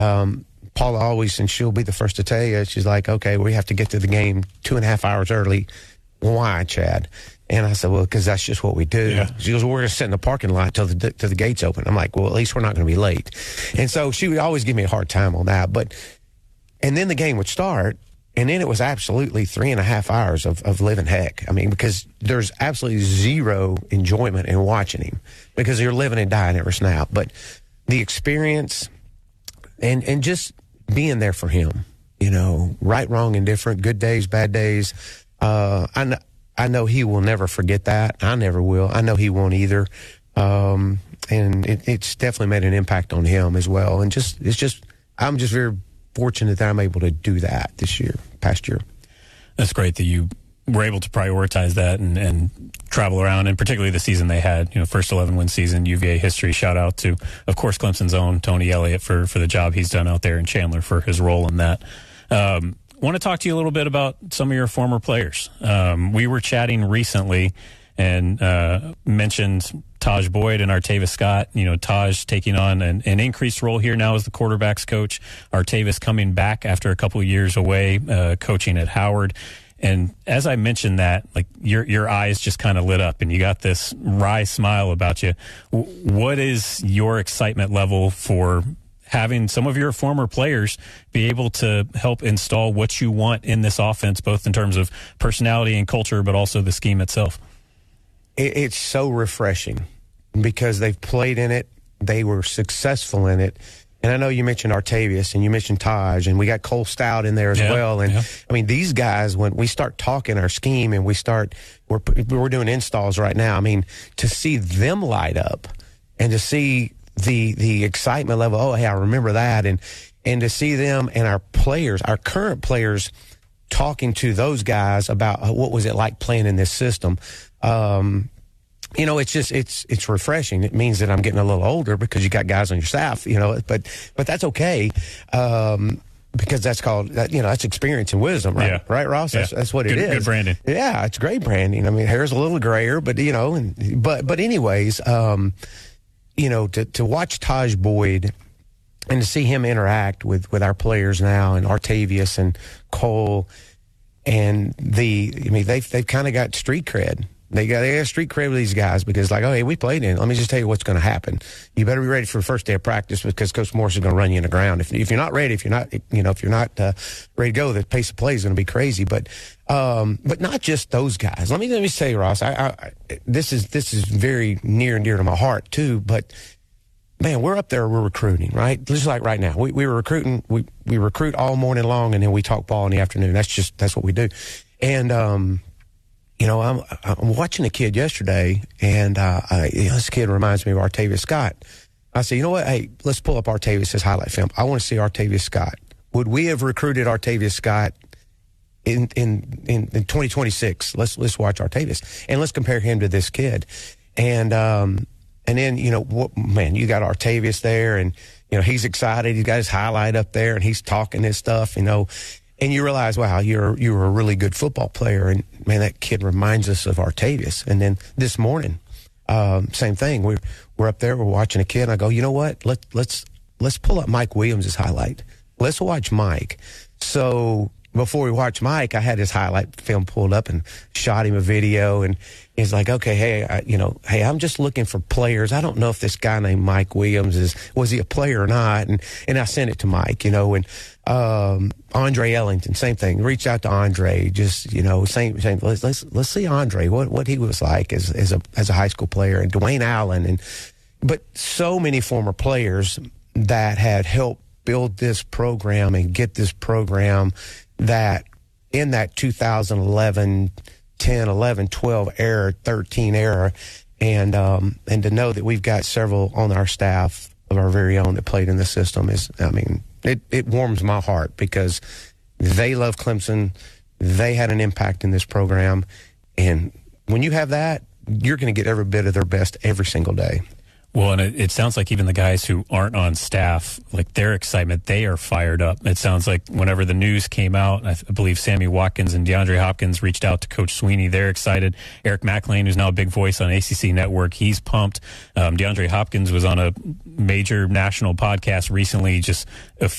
Paula always, and she'll be the first to tell you, she's like, okay, we have to get to the game 2.5 hours early. Why, Chad? And I said, well, because that's just what we do. Yeah. She goes, well, we're going to sit in the parking lot till the gates open. I'm like, well, at least we're not going to be late. And so she would always give me a hard time on that. And then the game would start, and then it was absolutely 3.5 hours of living heck. I mean, because there's absolutely zero enjoyment in watching him because you're living and dying every snap. But the experience and just being there for him, right, wrong, indifferent, good days, bad days. I know he will never forget that. I never will. I know he won't either. And it's definitely made an impact on him as well. And I'm just very fortunate that I'm able to do that past year. That's great that you were able to prioritize that and travel around, and particularly the season they had, first 11-win season, UVA history. Shout out to, of course, Clemson's own Tony Elliott for the job he's done out there, and Chandler for his role in that. Want to talk to you a little bit about some of your former players. We were chatting recently and mentioned Taj Boyd and Artavis Scott. Taj taking on an increased role here now as the quarterback's coach. Artavis coming back after a couple of years away, coaching at Howard. And as I mentioned that, like your eyes just kind of lit up and you got this wry smile about you. What is your excitement level for having some of your former players be able to help install what you want in this offense, both in terms of personality and culture, but also the scheme itself? It's so refreshing because they've played in it. They were successful in it. And I know you mentioned Artavis and you mentioned Taj, and we got Cole Stout in there as well. And I mean, these guys, when we start talking our scheme and we're doing installs right now. I mean, to see them light up and to see the excitement level, oh, hey, I remember that. And to see them and our current players talking to those guys about what was it like playing in this system. It's refreshing. It means that I'm getting a little older because you got guys on your staff, but that's okay. Because that's called, that's experience and wisdom, right? Yeah. Right, Ross? That's what it is. Good branding. Yeah, it's great branding. I mean, hair's a little grayer, but, but anyways, to watch Taj Boyd and to see him interact with our players now and Artavius and Cole and they've kind of got street cred. They got street cred with these guys because, like, oh, hey, we played in. Let me just tell you what's going to happen. You better be ready for the first day of practice because Coach Morris is going to run you in the ground. If you're not ready, if you're not ready to go, the pace of play is going to be crazy. But not just those guys. Let me say, Ross, this is very near and dear to my heart too. But man, we're up there. We're recruiting, right? Just like right now, we were recruiting. We recruit all morning long, and then we talk ball in the afternoon. That's what we do. And I'm watching a kid yesterday, and this kid reminds me of Artavis Scott. I said, you know what? Hey, let's pull up Artavis' highlight film. I want to see Artavis Scott. Would we have recruited Artavis Scott in 2026? Let's watch Artavis, and let's compare him to this kid. And then, you got Artavis there, and, he's excited. He's got his highlight up there, and he's talking his stuff, and you realize, wow, you're a really good football player. And, man, that kid reminds us of Artavis. And then this morning, same thing. We're up there. We're watching a kid. And I go, you know what? Let's pull up Mike Williams' highlight. Let's watch Mike. So before we watch Mike, I had his highlight film pulled up and shot him a video. And he's like, okay, hey, I'm just looking for players. I don't know if this guy named Mike Williams was he a player or not? And I sent it to Mike, and Andre Ellington, same thing. Reached out to Andre, just same. Let's see Andre, what he was like as a high school player, and Dwayne Allen, but so many former players that had helped build this program and get this program that in that 2011, 10, 11, 12 era, 13 era, and to know that we've got several on our staff of our very own that played in the system it warms my heart because they love Clemson. They had an impact in this program. And when you have that, you're going to get every bit of their best every single day. Well, and it sounds like even the guys who aren't on staff, like their excitement, they are fired up. It sounds like whenever the news came out, I believe Sammy Watkins and DeAndre Hopkins reached out to Coach Sweeney. They're excited. Eric McLean, who's now a big voice on ACC Network, he's pumped. DeAndre Hopkins was on a major national podcast recently, just a